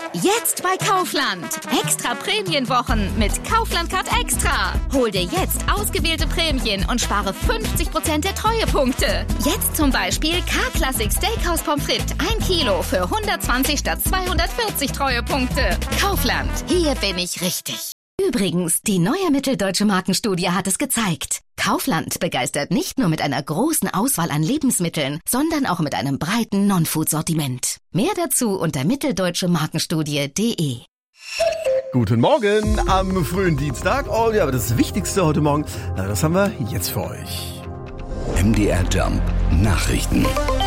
Jetzt bei Kaufland. Extra Prämienwochen mit Kaufland Card Extra. Hol dir jetzt ausgewählte Prämien und spare 50% der Treuepunkte. Jetzt zum Beispiel K-Classic Steakhouse Pommes frites 1 Kilo für 120 statt 240 Treuepunkte. Kaufland. Hier bin ich richtig. Übrigens, die neue Mitteldeutsche Markenstudie hat es gezeigt. Kaufland begeistert nicht nur mit einer großen Auswahl an Lebensmitteln, sondern auch mit einem breiten Non-Food-Sortiment. Mehr dazu unter mitteldeutsche-markenstudie.de. Guten Morgen am frühen Dienstag. Oh ja, aber das Wichtigste heute Morgen, das haben wir jetzt für euch. MDR Jump Nachrichten.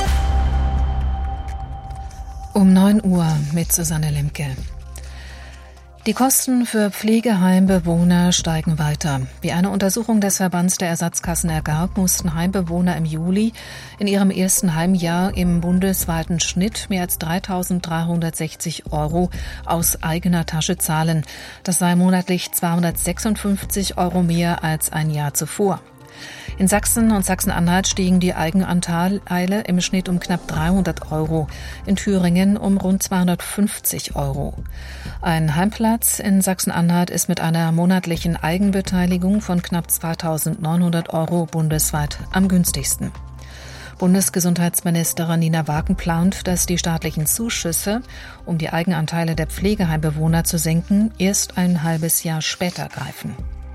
Um 9 Uhr mit Susanne Lemke. Die Kosten für Pflegeheimbewohner steigen weiter. Wie eine Untersuchung des Verbands der Ersatzkassen ergab, mussten Heimbewohner im Juli in ihrem ersten Heimjahr im bundesweiten Schnitt mehr als 3.360 € aus eigener Tasche zahlen. Das sei monatlich 256 € mehr als ein Jahr zuvor. In Sachsen und Sachsen-Anhalt stiegen die Eigenanteile im Schnitt um knapp 300 €, in Thüringen um rund 250 €. Ein Heimplatz in Sachsen-Anhalt ist mit einer monatlichen Eigenbeteiligung von knapp 2.900 € bundesweit am günstigsten. Bundesgesundheitsministerin Nina Wagen plant, dass die staatlichen Zuschüsse, um die Eigenanteile der Pflegeheimbewohner zu senken, erst ein halbes Jahr später greifen.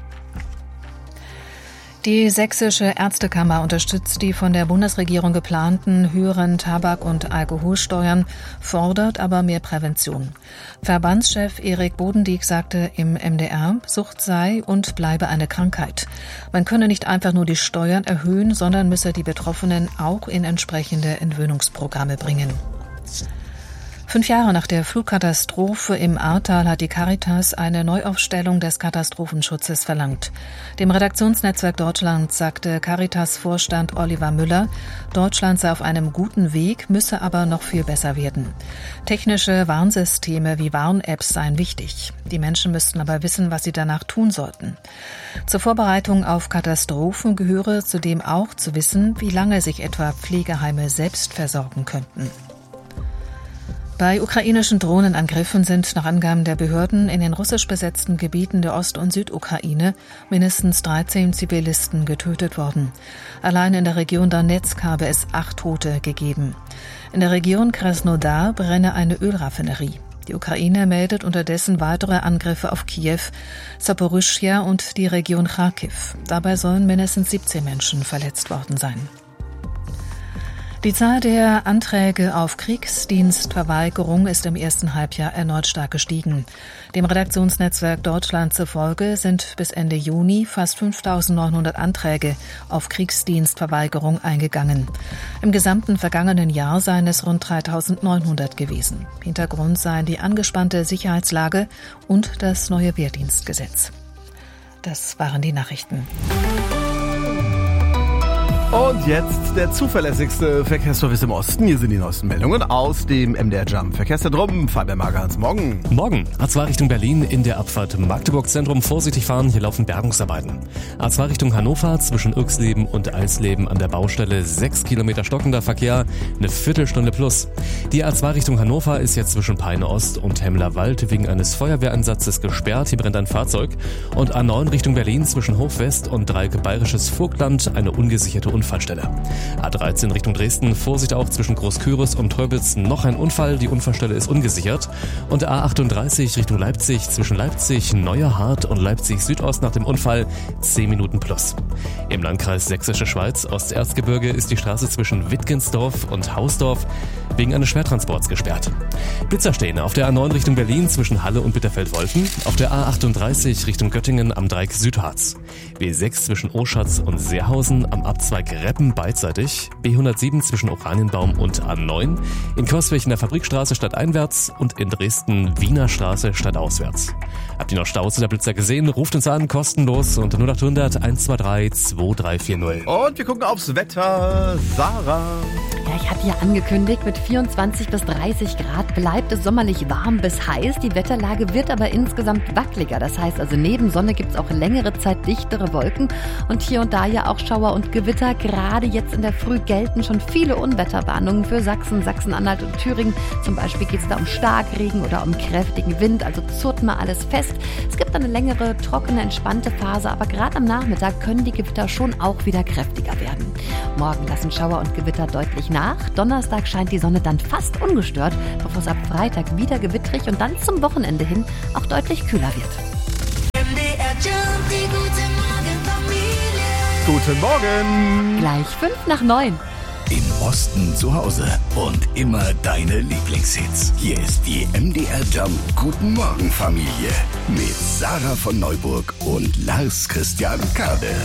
Die Sächsische Ärztekammer unterstützt die von der Bundesregierung geplanten höheren Tabak- und Alkoholsteuern, fordert aber mehr Prävention. Verbandschef Erik Bodendieck sagte im MDR, Sucht sei und bleibe eine Krankheit. Man könne nicht einfach nur die Steuern erhöhen, sondern müsse die Betroffenen auch in entsprechende Entwöhnungsprogramme bringen. 5 Jahre nach der Flugkatastrophe im Ahrtal hat die Caritas eine Neuaufstellung des Katastrophenschutzes verlangt. Dem Redaktionsnetzwerk Deutschland sagte Caritas-Vorstand Oliver Müller, Deutschland sei auf einem guten Weg, müsse aber noch viel besser werden. Technische Warnsysteme wie Warn-Apps seien wichtig. Die Menschen müssten aber wissen, was sie danach tun sollten. Zur Vorbereitung auf Katastrophen gehöre zudem auch zu wissen, wie lange sich etwa Pflegeheime selbst versorgen könnten. Bei ukrainischen Drohnenangriffen sind nach Angaben der Behörden in den russisch besetzten Gebieten der Ost- und Südukraine mindestens 13 Zivilisten getötet worden. Allein in der Region Donetsk habe es 8 Tote gegeben. In der Region Krasnodar brenne eine Ölraffinerie. Die Ukraine meldet unterdessen weitere Angriffe auf Kiew, Saporischschja und die Region Charkiw. Dabei sollen mindestens 17 Menschen verletzt worden sein. Die Zahl der Anträge auf Kriegsdienstverweigerung ist im ersten Halbjahr erneut stark gestiegen. Dem Redaktionsnetzwerk Deutschland zufolge sind bis Ende Juni fast 5.900 Anträge auf Kriegsdienstverweigerung eingegangen. Im gesamten vergangenen Jahr seien es rund 3.900 gewesen. Hintergrund seien die angespannte Sicherheitslage und das neue Wehrdienstgesetz. Das waren die Nachrichten. Und jetzt der zuverlässigste Verkehrsservice im Osten. Hier sind die neuesten Meldungen aus dem MDR Jump Verkehrszentrum. Fabian Magerhans, morgen. Morgen. A2 Richtung Berlin in der Abfahrt Magdeburg Zentrum. Vorsichtig fahren, hier laufen Bergungsarbeiten. A2 Richtung Hannover zwischen Irxleben und Eisleben an der Baustelle 6 Kilometer stockender Verkehr, eine Viertelstunde plus. Die A2 Richtung Hannover ist jetzt zwischen Peine Ost und Hemmlerwald wegen eines Feuerwehreinsatzes gesperrt. Hier brennt ein Fahrzeug. Und A9 Richtung Berlin zwischen Hofwest und Dreieck Bayerisches Vogtland eine ungesicherte Unfallstelle. A13 Richtung Dresden, Vorsicht auch zwischen Großküritz und Teubitz, noch ein Unfall, die Unfallstelle ist ungesichert. Und A38 Richtung Leipzig, zwischen Leipzig, Neuerhardt und Leipzig Südost nach dem Unfall 10 Minuten plus. Im Landkreis Sächsische Schweiz, Osterzgebirge, ist die Straße zwischen Wittgensdorf und Hausdorf wegen eines Schwertransports gesperrt. Blitzer stehen auf der A9 Richtung Berlin zwischen Halle und Bitterfeld-Wolfen, auf der A38 Richtung Göttingen am Dreieck Südharz, B6 zwischen Oschatz und Seerhausen am Abzweig Reppen beidseitig, B107 zwischen Oranienbaum und A9, in Coswig in der Fabrikstraße stadteinwärts und in Dresden Wiener Straße stadtauswärts. Habt ihr noch Staus oder Blitzer gesehen? Ruft uns an, kostenlos unter 0800 123 2340. Und wir gucken aufs Wetter. Sarah. Ja, ich hatte ja angekündigt, mit 24 bis 30 Grad bleibt es sommerlich warm bis heiß. Die Wetterlage wird aber insgesamt wackeliger. Das heißt also, neben Sonne gibt es auch längere Zeit dichtere Wolken und hier und da ja auch Schauer und Gewitter. Gerade jetzt in der Früh gelten schon viele Unwetterwarnungen für Sachsen, Sachsen-Anhalt und Thüringen. Zum Beispiel geht es da um Starkregen oder um kräftigen Wind, also zurrt mal alles fest. Es gibt eine längere, trockene, entspannte Phase, aber gerade am Nachmittag können die Gewitter schon auch wieder kräftiger werden. Morgen lassen Schauer und Gewitter deutlich nach. Donnerstag scheint die Sonne dann fast ungestört, bevor es ab Freitag wieder gewittrig und dann zum Wochenende hin auch deutlich kühler wird. MDR Jump, die gute Guten Morgen Familie. Morgen! Gleich 8:55. Im Osten zu Hause und immer deine Lieblingshits. Hier ist die MDR Jump Guten Morgen Familie mit Sarah von Neuburg und Lars Christian Kade.